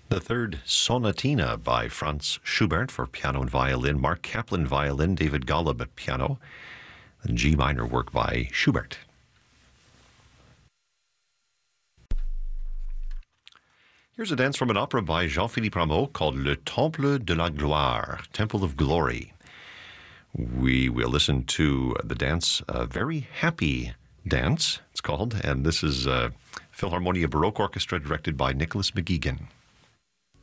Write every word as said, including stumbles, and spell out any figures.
The third Sonatina by Franz Schubert for piano and violin, Mark Kaplan violin, David Golub at piano, and G minor work by Schubert. Here's a dance from an opera by Jean-Philippe Rameau called Le Temple de la Gloire, Temple of Glory. We will listen to the dance, a very happy dance, it's called, and this is uh, Philharmonia Baroque Orchestra directed by Nicholas McGeegan.